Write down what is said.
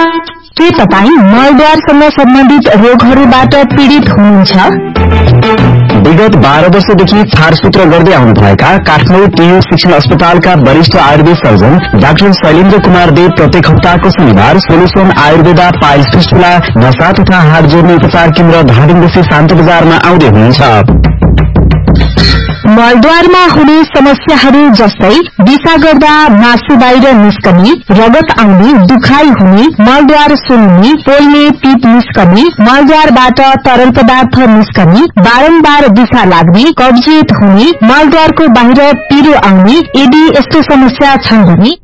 के तपाईँ मलद्वारसँग सम्बन्धित रोगहरूबाट पीड़ित हुनुहुन्छ? विगत 12 वर्षदेखि छारसूत्र गर्दै आउनुभएका काठमाडौँ टियु शिक्षण अस्पतालका वरिष्ठ आयुर्वेद सर्जन डाक्टर शैलेन्द्र कुमार देव प्रत्येक हप्ताको शनिबार सोलुसन आयुर्वेदा पाइल्स फिस्टुला नसा तथा हात जोड्ने उपचार केन्द्र धादिङदेखि शान्त बजारमा आउँदै हुनुहुन्छ। मलद्वारमा हुने समस्याहरू जस्तै दिशा गर्दा मासु बाहिर निस्कने, रगत आउने, दुखाइ हुने, मलद्वार सुन्ने, पोल्ने, पिप निस्कने, मलद्वारबाट तरल पदार्थ निस्कने, बारम्बार दिशा लाग्ने, कब्जियत हुने, मलद्वारको बाहिर पिरो आउने, यदि यस्तो समस्या छन् भने